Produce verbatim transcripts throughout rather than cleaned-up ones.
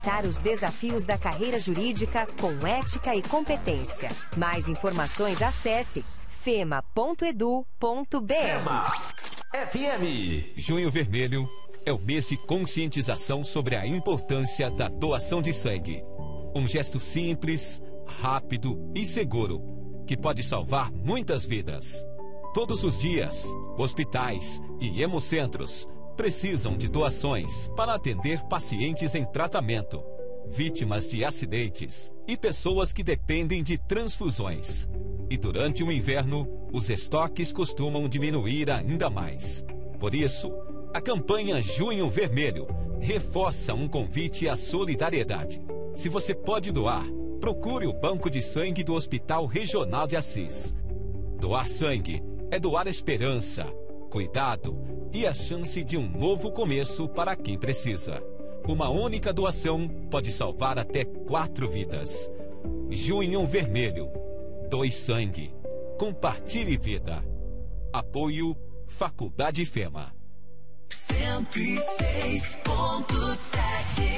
Os desafios da carreira jurídica com ética e competência. Mais informações, acesse fema ponto edu ponto br. Fema F M. Junho Vermelho é o mês de conscientização sobre a importância da doação de sangue. Um gesto simples, rápido e seguro que pode salvar muitas vidas. Todos os dias, hospitais e hemocentros precisam de doações para atender pacientes em tratamento, vítimas de acidentes e pessoas que dependem de transfusões. E durante o inverno, os estoques costumam diminuir ainda mais. Por isso, a campanha Junho Vermelho reforça um convite à solidariedade. Se você pode doar, procure o Banco de Sangue do Hospital Regional de Assis. Doar sangue é doar esperança, cuidado e a chance de um novo começo para quem precisa. Uma única doação pode salvar até quatro vidas. Junho Vermelho. Doe sangue. Compartilhe vida. Apoio Faculdade Fema. cento e seis ponto sete.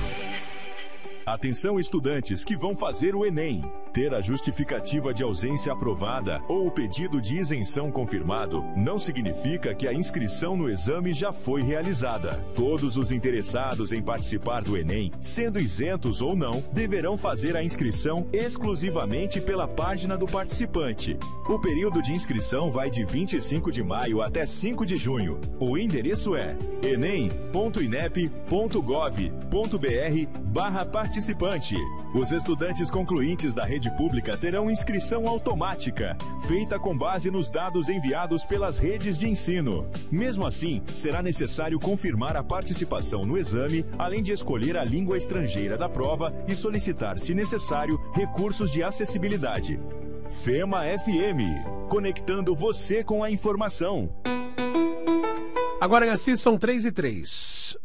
Atenção, estudantes que vão fazer o Enem. Ter a justificativa de ausência aprovada ou o pedido de isenção confirmado não significa que a inscrição no exame já foi realizada. Todos os interessados em participar do Enem, sendo isentos ou não, deverão fazer a inscrição exclusivamente pela página do participante. O período de inscrição vai de vinte e cinco de maio até cinco de junho. O endereço é enem ponto inep ponto gov ponto br barra participante. Os estudantes concluintes da rede pública terão inscrição automática, feita com base nos dados enviados pelas redes de ensino. Mesmo assim, será necessário confirmar a participação no exame, além de escolher a língua estrangeira da prova e solicitar, se necessário, recursos de acessibilidade. Fema F M, conectando você com a informação. Agora em Assis são três e três.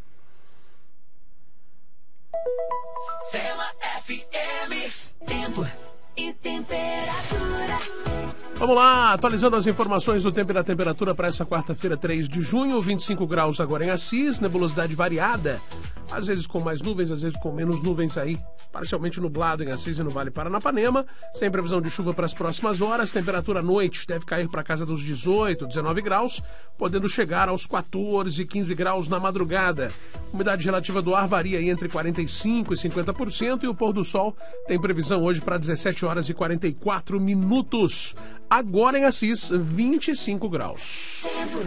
Fema F M. Tempo e temperatura. Vamos lá, atualizando as informações do tempo e da temperatura para essa quarta-feira, três de junho, vinte e cinco graus agora em Assis, nebulosidade variada, às vezes com mais nuvens, às vezes com menos nuvens aí, parcialmente nublado em Assis e no Vale Paranapanema, sem previsão de chuva para as próximas horas, temperatura à noite deve cair para casa dos dezoito, dezenove graus, podendo chegar aos quatorze, quinze graus na madrugada. Umidade relativa do ar varia aí entre quarenta e cinco por cento e cinquenta por cento e o pôr do sol tem previsão hoje para dezessete horas e quarenta e quatro minutos. Agora em Assis, vinte e cinco graus.